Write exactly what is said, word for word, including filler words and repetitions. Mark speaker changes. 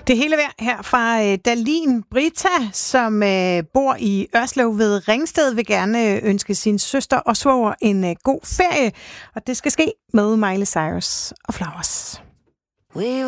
Speaker 1: Det hele vejr her fra øh, Dalin. Brita, som øh, bor i Ørslev ved Ringsted, vil gerne øh, ønske sin søster og svoger en øh, god ferie. Og det skal ske med Miley Cyrus og Flowers. We